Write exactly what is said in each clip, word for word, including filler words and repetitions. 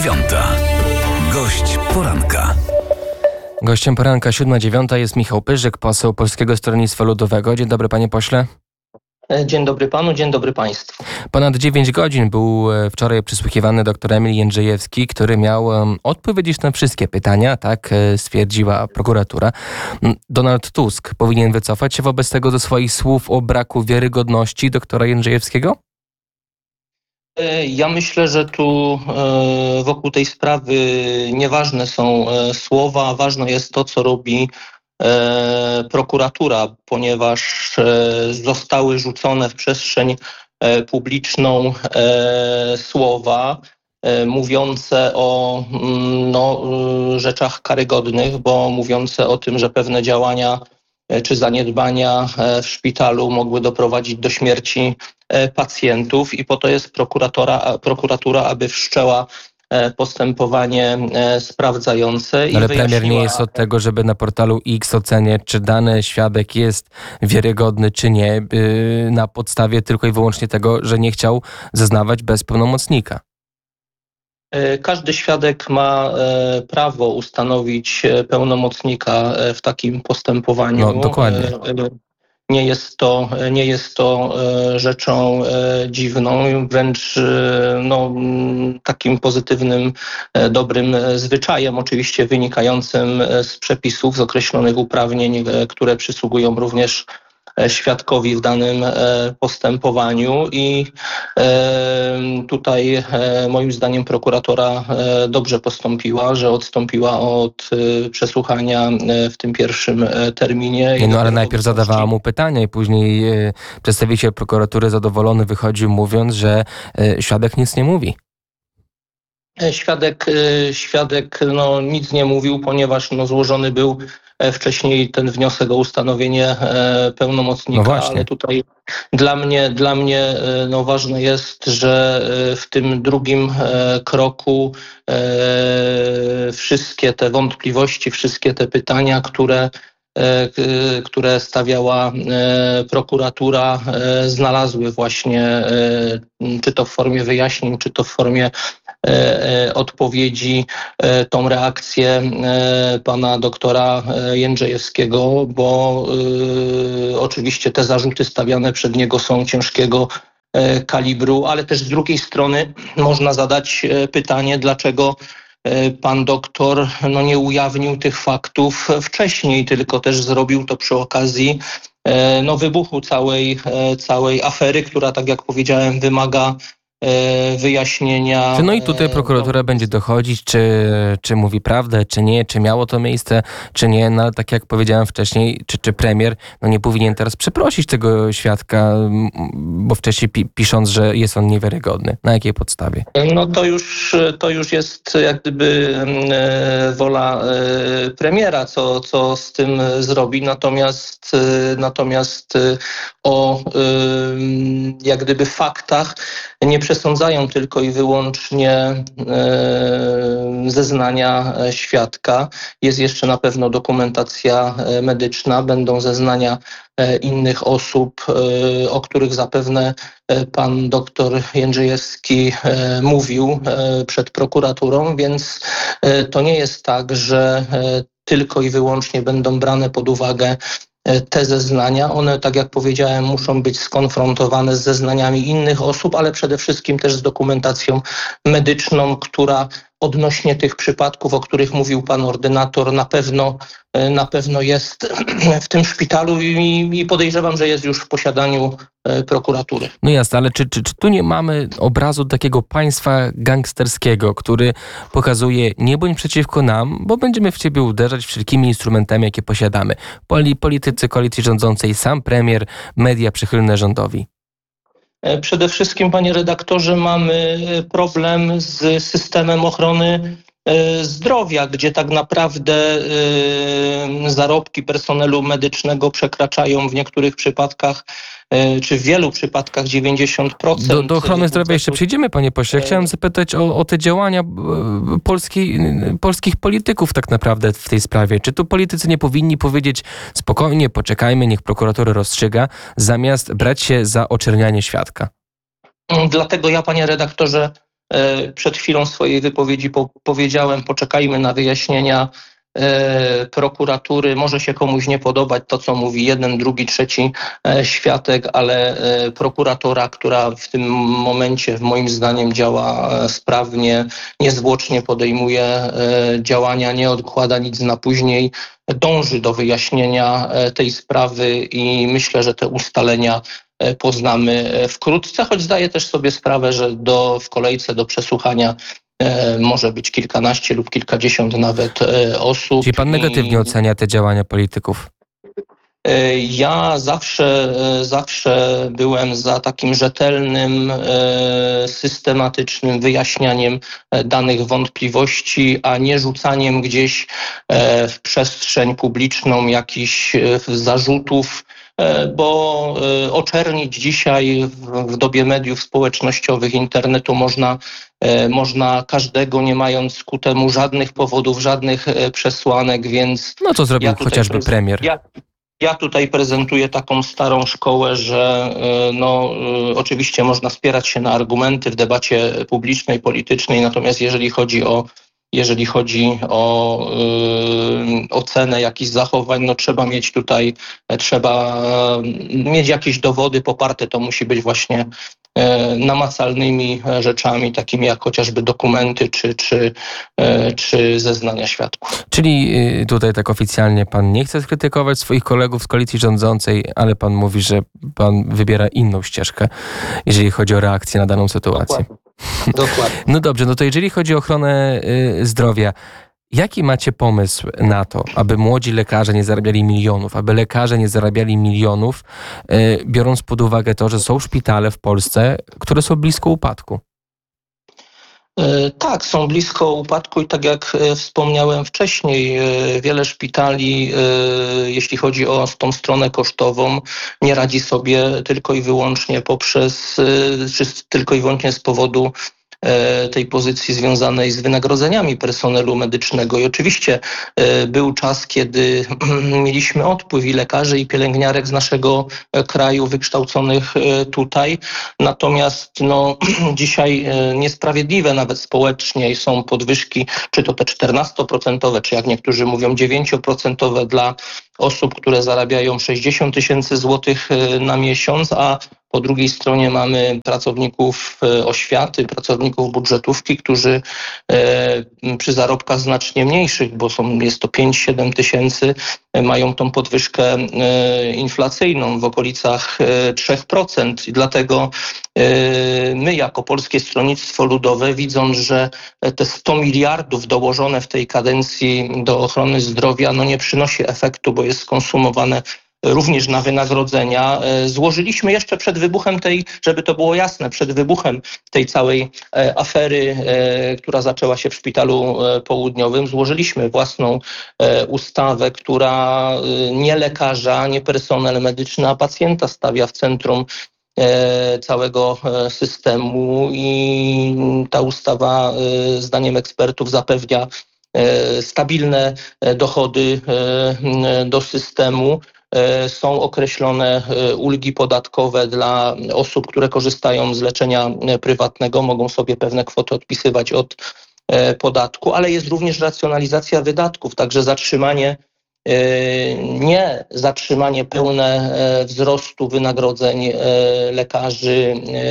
dziewiąta. Gość poranka. Gościem poranka siódma dziewiąta jest Michał Pyrzyk, poseł Polskiego Stronnictwa Ludowego. Dzień dobry, panie pośle. Dzień dobry panu, dzień dobry państwu. Ponad dziewięć godzin był wczoraj przysłuchiwany dr Emil Jędrzejewski, który miał odpowiedzieć na wszystkie pytania, tak stwierdziła prokuratura. Donald Tusk powinien wycofać się wobec tego ze swoich słów o braku wiarygodności doktora Jędrzejewskiego? Ja myślę, że tu wokół tej sprawy nieważne są słowa, ważne jest to, co robi prokuratura, ponieważ zostały rzucone w przestrzeń publiczną słowa mówiące o no, rzeczach karygodnych, bo mówiące o tym, że pewne działania czy zaniedbania w szpitalu mogły doprowadzić do śmierci pacjentów i po to jest prokuratora, prokuratura, aby wszczęła postępowanie sprawdzające. Ale i premier wyjaśniła... nie jest od tego, żeby na portalu X oceniać, czy dany świadek jest wiarygodny, czy nie, na podstawie tylko i wyłącznie tego, że nie chciał zeznawać bez pełnomocnika. Każdy świadek ma prawo ustanowić pełnomocnika w takim postępowaniu. No, dokładnie. Nie jest to, nie jest to rzeczą dziwną, wręcz no, takim pozytywnym, dobrym zwyczajem, oczywiście wynikającym z przepisów, z określonych uprawnień, które przysługują również świadkowi w danym postępowaniu i tutaj moim zdaniem prokuratora dobrze postąpiła, że odstąpiła od przesłuchania w tym pierwszym terminie. No ale najpierw zadawała mu pytania i później przedstawiciel prokuratury zadowolony wychodził mówiąc, że świadek nic nie mówi. Świadek, świadek no, nic nie mówił, ponieważ no, złożony był wcześniej ten wniosek o ustanowienie pełnomocnika, no ale tutaj dla mnie, dla mnie no, ważne jest, że w tym drugim kroku wszystkie te wątpliwości, wszystkie te pytania, które które stawiała prokuratura, znalazły właśnie, czy to w formie wyjaśnień, czy to w formie odpowiedzi, tą reakcję pana doktora Jędrzejewskiego, bo oczywiście te zarzuty stawiane przed niego są ciężkiego kalibru, ale też z drugiej strony można zadać pytanie, dlaczego pan doktor no, nie ujawnił tych faktów wcześniej, tylko też zrobił to przy okazji no, wybuchu całej, całej afery, która, tak jak powiedziałem, wymaga wyjaśnienia. Czy no i tutaj prokuratura no, będzie dochodzić, czy, czy mówi prawdę, czy nie, czy miało to miejsce, czy nie. No ale tak jak powiedziałem wcześniej, czy, czy premier no nie powinien teraz przeprosić tego świadka, bo wcześniej pi- pisząc, że jest on niewiarygodny. Na jakiej podstawie? No to już, to już jest jak gdyby wola premiera, co, co z tym zrobi. Natomiast, natomiast o jak gdyby faktach nie przesądzają tylko i wyłącznie zeznania świadka. Jest jeszcze na pewno dokumentacja medyczna, będą zeznania innych osób, o których zapewne pan doktor Jędrzejewski mówił przed prokuraturą, więc to nie jest tak, że tylko i wyłącznie będą brane pod uwagę te zeznania. One, tak jak powiedziałem, muszą być skonfrontowane z zeznaniami innych osób, ale przede wszystkim też z dokumentacją medyczną, która odnośnie tych przypadków, o których mówił pan ordynator, na pewno, na pewno jest w tym szpitalu i, i podejrzewam, że jest już w posiadaniu prokuratury. No jasne, ale czy, czy, czy tu nie mamy obrazu takiego państwa gangsterskiego, który pokazuje nie bądź przeciwko nam, bo będziemy w ciebie uderzać wszelkimi instrumentami, jakie posiadamy. Poli, politycy koalicji rządzącej, sam premier, media przychylne rządowi. Przede wszystkim, panie redaktorze, mamy problem z systemem ochrony zdrowia, gdzie tak naprawdę zarobki personelu medycznego przekraczają w niektórych przypadkach, czy w wielu przypadkach dziewięćdziesiąt procent. Do, do ochrony zdrowia jeszcze przejdziemy, panie pośle. Chciałem zapytać o, o te działania polskiej, polskich polityków tak naprawdę w tej sprawie. Czy tu politycy nie powinni powiedzieć spokojnie, poczekajmy, niech prokuratura rozstrzyga, zamiast brać się za oczernianie świadka? Dlatego ja, panie redaktorze, Przed chwilą swojej wypowiedzi po, powiedziałem, poczekajmy na wyjaśnienia prokuratury. Może się komuś nie podobać to, co mówi jeden, drugi, trzeci świadek, ale prokuratora, która w tym momencie, w moim zdaniem, działa sprawnie, niezwłocznie podejmuje działania, nie odkłada nic na później, dąży do wyjaśnienia tej sprawy i myślę, że te ustalenia poznamy wkrótce, choć zdaję też sobie sprawę, że do, w kolejce do przesłuchania może być kilkanaście lub kilkadziesiąt nawet osób. Czyli pan negatywnie I... ocenia te działania polityków? Ja zawsze, zawsze byłem za takim rzetelnym, systematycznym wyjaśnianiem danych wątpliwości, a nie rzucaniem gdzieś w przestrzeń publiczną jakichś zarzutów, bo oczernić dzisiaj w dobie mediów społecznościowych, internetu można, można każdego, nie mając ku temu żadnych powodów, żadnych przesłanek, więc... No to zrobił ja chociażby premier. Ja, ja tutaj prezentuję taką starą szkołę, że no, oczywiście można spierać się na argumenty w debacie publicznej, politycznej, natomiast jeżeli chodzi o Jeżeli chodzi o y, ocenę jakichś zachowań, no trzeba mieć tutaj, trzeba mieć jakieś dowody poparte, to musi być właśnie y, namacalnymi rzeczami, takimi jak chociażby dokumenty czy, czy, y, czy zeznania świadków. Czyli tutaj tak oficjalnie pan nie chce skrytykować swoich kolegów z koalicji rządzącej, ale pan mówi, że pan wybiera inną ścieżkę, jeżeli chodzi o reakcję na daną sytuację. Dokładnie. Dokładnie. No dobrze, no to jeżeli chodzi o ochronę y, zdrowia, jaki macie pomysł na to, aby młodzi lekarze nie zarabiali milionów, aby lekarze nie zarabiali milionów, y, biorąc pod uwagę to, że są szpitale w Polsce, które są blisko upadku? Tak, są blisko upadku i tak jak wspomniałem wcześniej, wiele szpitali, jeśli chodzi o tą stronę kosztową, nie radzi sobie tylko i wyłącznie poprzez, czy tylko i wyłącznie z powodu tej pozycji związanej z wynagrodzeniami personelu medycznego. I oczywiście był czas, kiedy mieliśmy odpływ i lekarzy, i pielęgniarek z naszego kraju wykształconych tutaj. Natomiast no, dzisiaj niesprawiedliwe nawet społecznie są podwyżki, czy to te czternastoprocentowe, czy jak niektórzy mówią dziewięcioprocentowe dla osób, które zarabiają sześćdziesiąt tysięcy złotych na miesiąc, a po drugiej stronie mamy pracowników oświaty, pracowników budżetówki, którzy przy zarobkach znacznie mniejszych, bo są, jest to pięć siedem tysięcy, mają tą podwyżkę inflacyjną w okolicach trzy procent. I dlatego my jako Polskie Stronnictwo Ludowe, widząc, że te sto miliardów dołożone w tej kadencji do ochrony zdrowia no nie przynosi efektu, bo jest skonsumowane również na wynagrodzenia. Złożyliśmy jeszcze przed wybuchem tej, żeby to było jasne, przed wybuchem tej całej afery, która zaczęła się w Szpitalu Południowym, złożyliśmy własną ustawę, która nie lekarza, nie personel medyczny, a pacjenta stawia w centrum całego systemu i ta ustawa zdaniem ekspertów zapewnia stabilne dochody do systemu. Są określone ulgi podatkowe dla osób, które korzystają z leczenia prywatnego, mogą sobie pewne kwoty odpisywać od podatku, ale jest również racjonalizacja wydatków, także zatrzymanie, nie zatrzymanie pełne wzrostu wynagrodzeń lekarzy,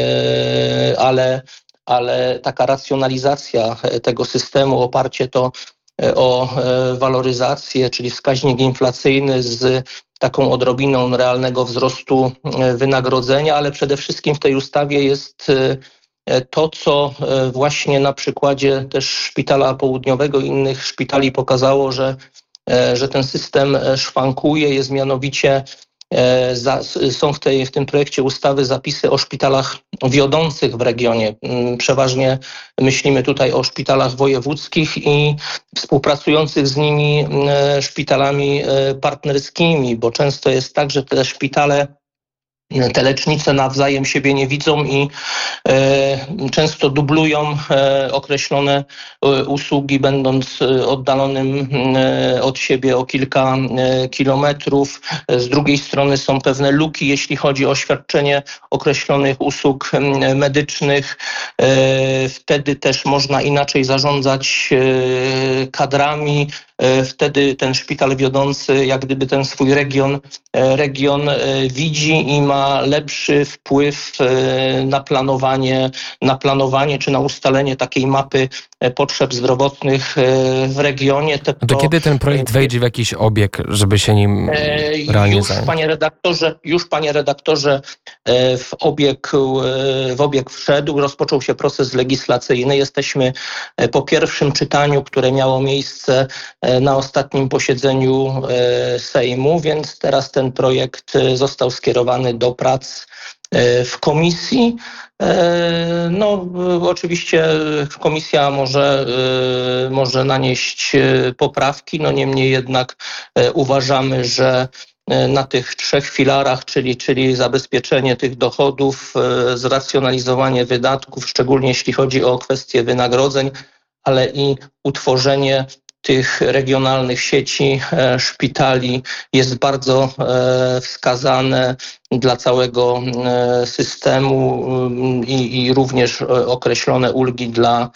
ale, ale taka racjonalizacja tego systemu, oparcie to o waloryzację, czyli wskaźnik inflacyjny z taką odrobiną realnego wzrostu wynagrodzenia, ale przede wszystkim w tej ustawie jest to, co właśnie na przykładzie też Szpitala Południowego i innych szpitali pokazało, że, że ten system szwankuje, jest mianowicie Za, są w, tej, w tym projekcie ustawy zapisy o szpitalach wiodących w regionie. Przeważnie myślimy tutaj o szpitalach wojewódzkich i współpracujących z nimi szpitalami partnerskimi, bo często jest tak, że te szpitale te lecznice nawzajem siebie nie widzą i e, często dublują e, określone e, usługi, będąc e, oddalonym e, od siebie o kilka e, kilometrów. Z drugiej strony są pewne luki, jeśli chodzi o świadczenie określonych usług e, medycznych. E, wtedy też można inaczej zarządzać e, kadrami. E, wtedy ten szpital wiodący jak gdyby ten swój region, e, region e, widzi i ma ma lepszy wpływ na planowanie, na planowanie czy na ustalenie takiej mapy potrzeb zdrowotnych w regionie. Te, no to kiedy ten projekt wejdzie w jakiś obieg, żeby się nim realnie już, zająć? Panie redaktorze, już, panie redaktorze, w obieg, w obieg wszedł, rozpoczął się proces legislacyjny. Jesteśmy po pierwszym czytaniu, które miało miejsce na ostatnim posiedzeniu Sejmu, więc teraz ten projekt został skierowany do prac w komisji. No, oczywiście komisja może, może nanieść poprawki, no niemniej jednak uważamy, że na tych trzech filarach, czyli, czyli zabezpieczenie tych dochodów, zracjonalizowanie wydatków, szczególnie jeśli chodzi o kwestie wynagrodzeń, ale i utworzenie tych regionalnych sieci szpitali jest bardzo wskazane dla całego systemu i, i również określone ulgi dla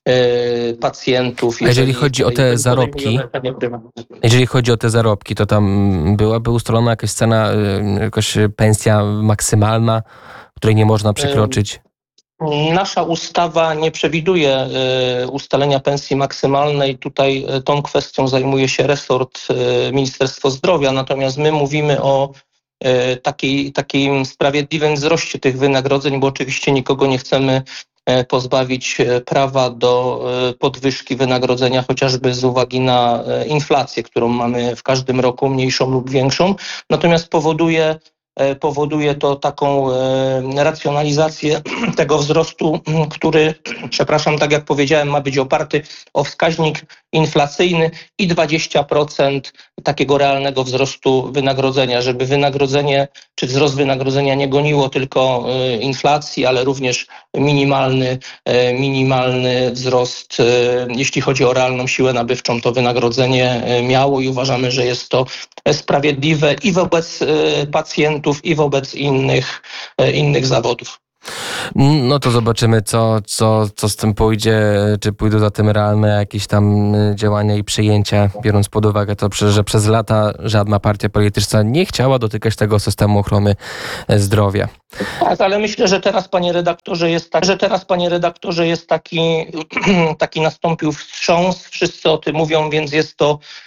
pacjentów. A jeżeli chodzi o te zarobki, jeżeli chodzi o te zarobki, to tam byłaby ustalona jakaś cena, jakaś pensja maksymalna, której nie można przekroczyć? Nasza ustawa nie przewiduje ustalenia pensji maksymalnej. Tutaj tą kwestią zajmuje się resort Ministerstwo Zdrowia, natomiast my mówimy o takiej, takim sprawiedliwym wzroście tych wynagrodzeń, bo oczywiście nikogo nie chcemy pozbawić prawa do podwyżki wynagrodzenia, chociażby z uwagi na inflację, którą mamy w każdym roku, mniejszą lub większą. Natomiast powoduje Powoduje to taką racjonalizację tego wzrostu, który, przepraszam, tak jak powiedziałem, ma być oparty o wskaźnik inflacyjny i dwadzieścia procent takiego realnego wzrostu wynagrodzenia, żeby wynagrodzenie czy wzrost wynagrodzenia nie goniło tylko inflacji, ale również minimalny, minimalny wzrost, jeśli chodzi o realną siłę nabywczą, to wynagrodzenie miało i uważamy, że jest to sprawiedliwe i wobec pacjentów, i wobec innych, innych zawodów. No to zobaczymy, co, co, co z tym pójdzie, czy pójdą za tym realne jakieś tam działania i przyjęcia, biorąc pod uwagę to, że przez lata żadna partia polityczna nie chciała dotykać tego systemu ochrony zdrowia. Tak, ale myślę, że teraz, panie redaktorze, jest tak, że teraz, panie redaktorze, jest taki, taki nastąpił wstrząs, wszyscy o tym mówią, więc jest to